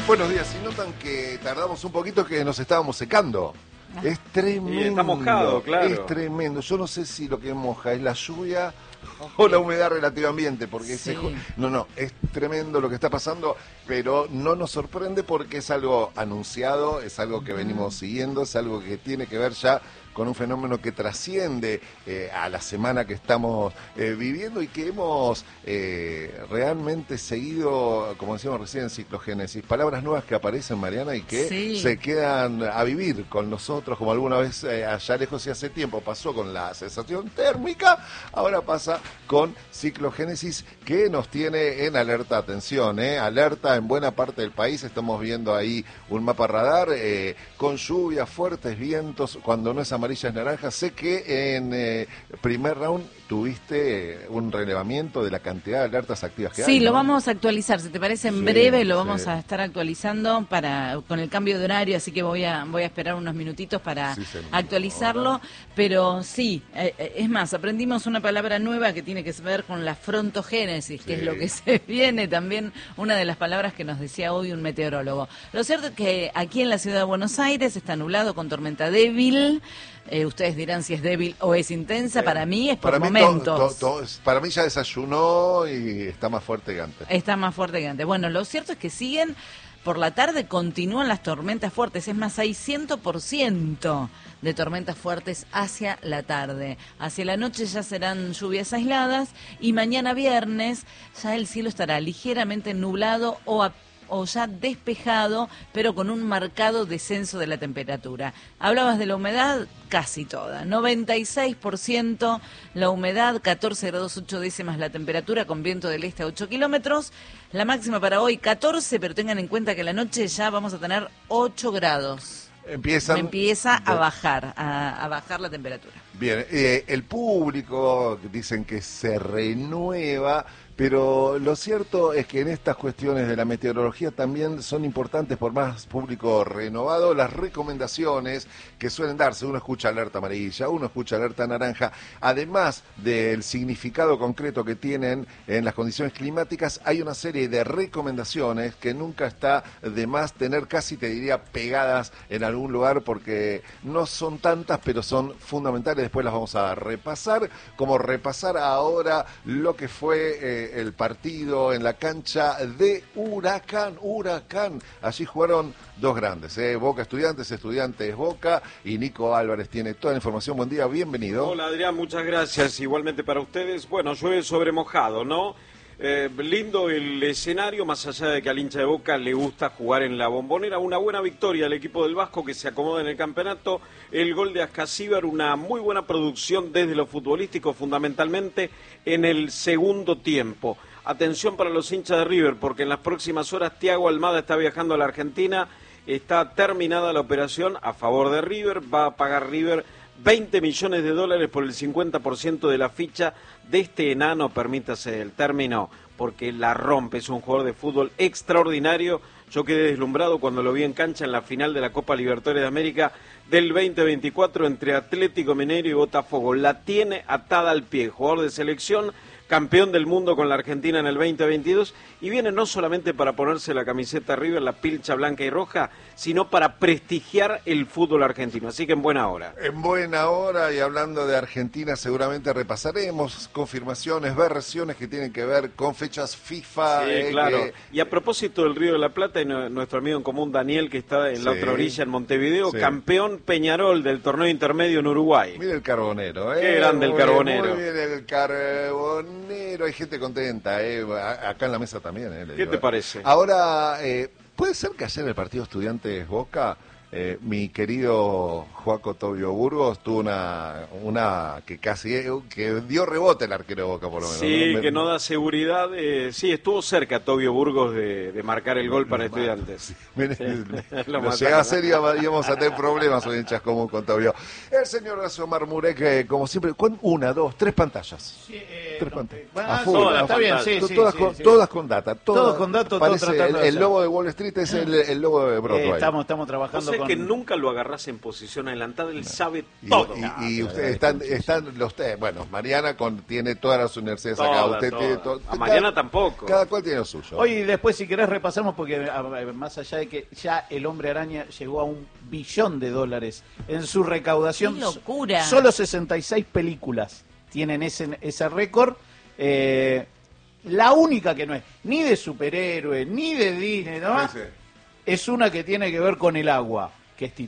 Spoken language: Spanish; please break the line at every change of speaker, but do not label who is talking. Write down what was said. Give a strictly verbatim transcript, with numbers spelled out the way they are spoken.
Buenos días, si notan que tardamos un poquito que nos estábamos secando. Es tremendo.
Y está mojado, claro.
Es tremendo. Yo no sé si lo que moja es la lluvia o la humedad relativa ambiente, porque
Sí.
se... no, no, es tremendo lo que está pasando, pero no nos sorprende porque es algo anunciado, es algo que venimos siguiendo, es algo que tiene que ver ya con un fenómeno que trasciende eh, a la semana que estamos eh, viviendo y que hemos eh, realmente seguido, como decíamos recién, en Ciclogénesis, palabras nuevas que aparecen, Mariana, y que
Sí.
se quedan a vivir con nosotros, como alguna vez eh, allá lejos y hace tiempo pasó con la sensación térmica, ahora pasa con Ciclogénesis, que nos tiene en alerta. Atención, eh, alerta en buena parte del país. Estamos viendo ahí un mapa radar eh, con lluvias, fuertes vientos, cuando no es amarilla es naranja. Sé que en eh, primer round tuviste eh, un relevamiento de la cantidad de alertas activas que
Sí,
hay,
lo
¿no?
vamos a actualizar, si te parece, en
Sí,
breve lo vamos
sí.
a estar actualizando para con el cambio de horario, así que voy a voy a esperar unos minutitos para
Sí, señora.
actualizarlo, pero sí, eh, eh, es más, aprendimos una palabra nueva que tiene que ver con la frontogénesis, que
Sí.
es lo que se viene, también una de las palabras que nos decía hoy un meteorólogo. Lo cierto es que aquí en la ciudad de Buenos Aires está nublado con tormenta débil. Eh, ustedes dirán si es débil o es intensa.
Eh,
Para mí es por
para mí
momentos.
to- to- to- para mí ya desayunó y está más fuerte que antes.
Está más fuerte que antes. Bueno, lo cierto es que siguen, por la tarde continúan las tormentas fuertes. Es más, hay cien por ciento de tormentas fuertes hacia la tarde. Hacia la noche ya serán lluvias aisladas y mañana viernes ya el cielo estará ligeramente nublado o a o ya despejado, pero con un marcado descenso de la temperatura. Hablabas de la humedad, casi toda. noventa y seis por ciento la humedad, catorce grados ocho décimas la temperatura, con viento del este a ocho kilómetros. La máxima para hoy, catorce, pero tengan en cuenta que la noche ya vamos a tener ocho grados.
Empiezan
Empieza a
de-
bajar, a, a bajar la temperatura.
Bien, eh, el público dicen que se renueva, pero lo cierto es que en estas cuestiones de la meteorología también son importantes, por más público renovado, las recomendaciones que suelen darse. Uno escucha alerta amarilla, uno escucha alerta naranja. Además del significado concreto que tienen en las condiciones climáticas, hay una serie de recomendaciones que nunca está de más tener, casi te diría pegadas en algún lugar, porque no son tantas, pero son fundamentales. Después las vamos a repasar, como repasar ahora lo que fue eh, el partido en la cancha de Huracán, Huracán. Allí jugaron dos grandes, eh, Boca Estudiantes, Estudiantes Boca, y Nico Álvarez tiene toda la información. Buen día, bienvenido.
Hola Adrián, muchas gracias. Igualmente para ustedes. Bueno, llueve sobre mojado, ¿no? Eh, lindo el escenario, más allá de que al hincha de Boca le gusta jugar en la Bombonera. Una buena victoria al equipo del Vasco que se acomoda en el campeonato. El gol de Ascasíbar, una muy buena producción desde lo futbolístico, fundamentalmente en el segundo tiempo. Atención para los hinchas de River, porque en las próximas horas Thiago Almada está viajando a la Argentina. Está terminada la operación a favor de River. Va a pagar River veinte millones de dólares por el cincuenta por ciento de la ficha de este enano, permítase el término, porque la rompe, es un jugador de fútbol extraordinario. Yo quedé deslumbrado cuando lo vi en cancha en la final de la Copa Libertadores de América del veinte veinticuatro entre Atlético Mineiro y Botafogo. La tiene atada al pie, jugador de selección, campeón del mundo con la Argentina en el veinte veintidós, y viene no solamente para ponerse la camiseta River, la pilcha blanca y roja, sino para prestigiar el fútbol argentino, así que en buena hora.
En buena hora, y hablando de Argentina, seguramente repasaremos confirmaciones, versiones que tienen que ver con fechas FIFA.
Sí,
eh,
claro.
que-
Y a propósito del Río de la Plata, y no- nuestro amigo en común Daniel, que está en la
Sí.
otra orilla en Montevideo,
Sí.
campeón Peñarol del torneo intermedio en Uruguay.
Mire el carbonero, ¿eh?
Qué grande el
Muy-
carbonero.
Muy bien el carbonero, hay gente contenta, ¿eh? A- Acá en la mesa también, ¿eh? Le
¿Qué
digo,
te
¿eh?
parece?
Ahora, eh, ¿puede ser que ayer en el partido Estudiantes Boca, eh, mi querido Joaco Tobio Burgos tuvo una, una que casi, que dio rebote el arquero de Boca, por lo menos?
Sí,
Me-
que no da seguridad. Eh, sí, estuvo cerca Tobio Burgos de, de marcar el gol para Estudiantes.
Me-
Sí.
Lo
Lo
llega a
mataron.
ser y íbamos íbamos a tener problemas hoy en Chas Común con Tobio. El señor Horacio Marmurek, eh, como siempre, con una, dos, tres pantallas.
Sí, eh,
Tres
no,
pantallas.
eh, bueno,
A
ah,
full,
todas,
a
está
full.
bien, sí,
To-
sí,
todas,
sí,
con,
sí.
todas con data. Todas,
Todo con datos, todo
parece
tratando
el,
de
el
hacer.
logo de Wall Street es el, el logo de
Eh,
Broadway.
estamos, estamos trabajando
O sea,
con...
que nunca lo agarrás en posición adelantada, él no. sabe
y,
todo.
Y,
no,
y ustedes están, están los ustedes, bueno, Mariana con, tiene todas las universidades
toda,
acá, usted
toda.
tiene todo.
A Mariana cada, tampoco.
Cada cual tiene lo suyo.
Oye, después si querés repasamos, porque más allá de que ya el Hombre Araña llegó a un billón de dólares en su recaudación.
¡Qué locura!
Solo sesenta y seis películas tienen ese, ese récord. Eh, la única que no es ni de superhéroe, ni de Disney, ¿no? Sí, sí. Es una que tiene que ver con el agua, que es Titanic.